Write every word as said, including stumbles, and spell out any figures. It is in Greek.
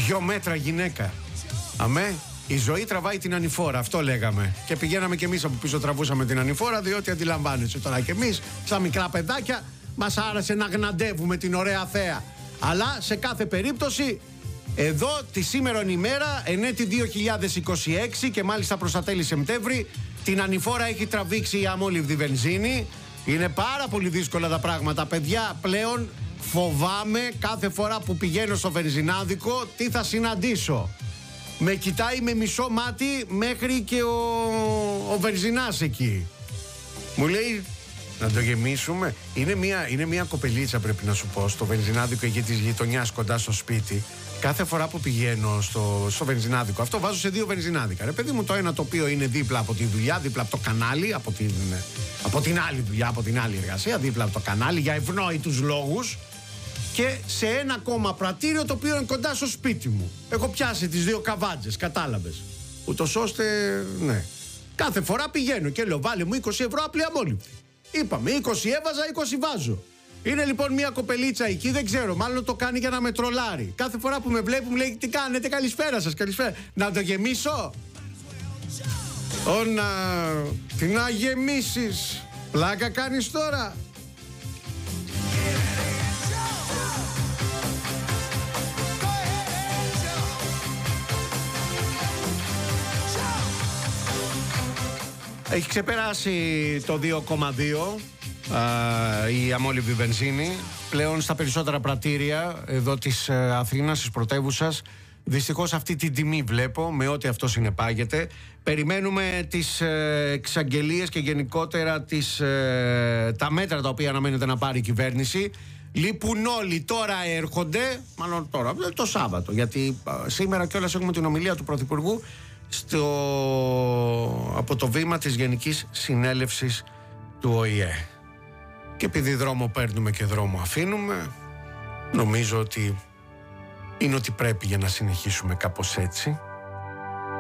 Δυο μέτρα γυναίκα. Αμέ. Η ζωή τραβάει την ανηφόρα, αυτό λέγαμε. Και πηγαίναμε κι εμείς από πίσω, τραβούσαμε την ανηφόρα, διότι αντιλαμβάνεσαι τώρα κι εμείς, σαν μικρά παιδάκια, μας άρεσε να γναντεύουμε την ωραία θέα. Αλλά σε κάθε περίπτωση, εδώ τη σήμερον ημέρα, εν έτη δύο χιλιάδες είκοσι έξι και μάλιστα προς τα τέλη Σεπτέμβρη, την ανηφόρα έχει τραβήξει η αμόλυβδη βενζίνη. Είναι πάρα πολύ δύσκολα τα πράγματα, παιδιά. Πλέον φοβάμαι κάθε φορά που πηγαίνω στο βενζινάδικο τι θα συναντήσω. Με κοιτάει με μισό μάτι μέχρι και ο, ο βενζινάς εκεί. Μου λέει να το γεμίσουμε. Είναι μια, είναι μια κοπελίτσα, πρέπει να σου πω, στο βενζινάδικο εκεί της γειτονιάς κοντά στο σπίτι. Κάθε φορά που πηγαίνω στο, στο βενζινάδικο, αυτό βάζω σε δύο βενζινάδικα. Ρε παιδί μου, το ένα το οποίο είναι δίπλα από τη δουλειά, δίπλα από το κανάλι, από την, από την άλλη δουλειά, από την άλλη εργασία, δίπλα από το κανάλι για ευνόητους λόγους. Και σε ένα ακόμα πρατήριο το οποίο είναι κοντά στο σπίτι μου. Έχω πιάσει τις δύο καβάτζες, κατάλαβες. Ούτως ώστε, ναι. Κάθε φορά πηγαίνω και λέω βάλε μου είκοσι ευρώ απλή αμόλυβδη. Είπαμε είκοσι έβαζα, είκοσι βάζω. Είναι λοιπόν μια κοπελίτσα εκεί, δεν ξέρω, μάλλον το κάνει για να με τρολάρει. Κάθε φορά που με βλέπει μου λέει τι κάνετε, καλησπέρα σας, καλησπέρα. Να το γεμίσω. Ω να, τι να γεμίσεις. Πλάκα κάνεις τώρα. Έχει ξεπεράσει το δύο κόμμα δύο η αμόλυβδη βενζίνη. Πλέον στα περισσότερα πρατήρια εδώ της Αθήνας, της πρωτεύουσας, δυστυχώς αυτή την τιμή βλέπω, με ό,τι αυτό συνεπάγεται. Περιμένουμε τις εξαγγελίες και γενικότερα τις, τα μέτρα τα οποία αναμένεται να πάρει η κυβέρνηση. Λείπουν όλοι, τώρα έρχονται, μάλλον τώρα, το Σάββατο, γιατί σήμερα κιόλας έχουμε την ομιλία του Πρωθυπουργού στο, από το βήμα της Γενικής Συνέλευσης του Ο Η Ε. Και επειδή δρόμο παίρνουμε και δρόμο αφήνουμε, νομίζω ότι είναι ότι πρέπει για να συνεχίσουμε κάπως έτσι.